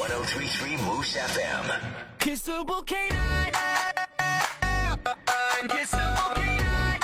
1033 Moose FM. Kissable K9. Kissable K9.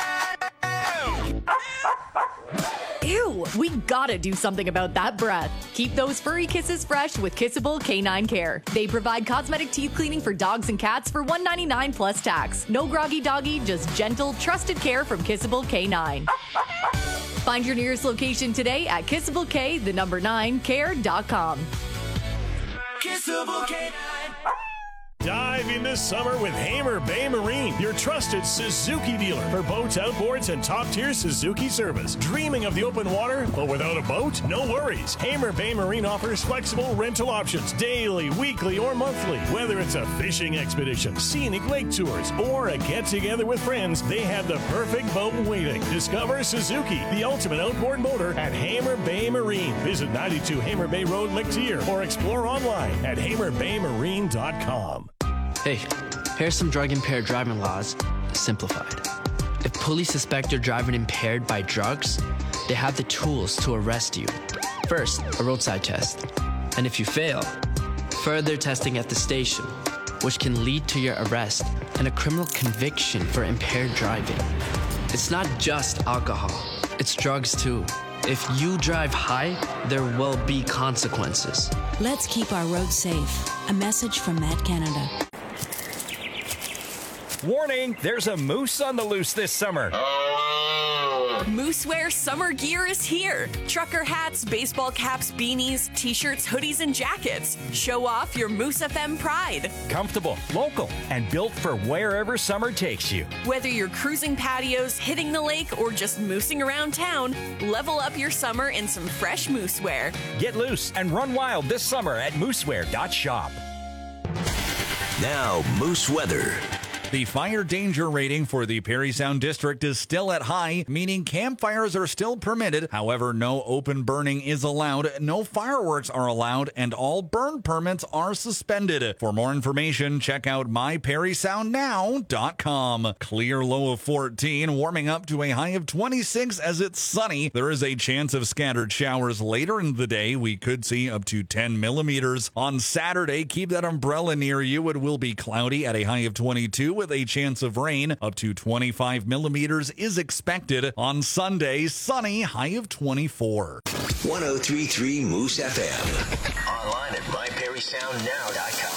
Ew, we gotta do something about that breath. Keep those furry kisses fresh with Kissable K9 Care. They provide cosmetic teeth cleaning for dogs and cats for $1.99 plus tax. No groggy doggy, just gentle, trusted care from Kissable K9. Find your nearest location today at kissablek9care.com. Kissable K9. Dive into summer with Hamer Bay Marine, your trusted Suzuki dealer for boats, outboards, and top-tier Suzuki service. Dreaming of the open water, but without a boat? No worries. Hamer Bay Marine offers flexible rental options, daily, weekly, or monthly. Whether it's a fishing expedition, scenic lake tours, or a get-together with friends, they have the perfect boat waiting. Discover Suzuki, the ultimate outboard motor at Hamer Bay Marine. Visit 92 Hamer Bay Road, McTier, or explore online at hamerbaymarine.com. Hey, here's some drug-impaired driving laws, simplified. If police suspect you're driving impaired by drugs, they have the tools to arrest you. First, a roadside test. And if you fail, further testing at the station, which can lead to your arrest and a criminal conviction for impaired driving. It's not just alcohol, it's drugs too. If you drive high, there will be consequences. Let's keep our roads safe. A message from Matt Canada. Warning, there's a moose on the loose this summer. Moosewear summer gear is here. Trucker hats, baseball caps, beanies, t-shirts, hoodies, and jackets. Show off your Moose FM pride. Comfortable, local, and built for wherever summer takes you. Whether you're cruising patios, hitting the lake, or just moosing around town, level up your summer in some fresh moosewear. Get loose and run wild this summer at moosewear.shop. Now, Moose Weather. The fire danger rating for the Parry Sound District is still at high, meaning campfires are still permitted. However, no open burning is allowed, no fireworks are allowed, and all burn permits are suspended. For more information, check out myparrysoundnow.com. Clear low of 14, warming up to a high of 26 as it's sunny. There is a chance of scattered showers later in the day. We could see up to 10 millimeters. On Saturday, keep that umbrella near you. It will be cloudy at a high of 22. With a chance of rain, up to 25 millimeters is expected. On Sunday, sunny, high of 24. 1033 Moose FM. Online at myparrysoundnow.com.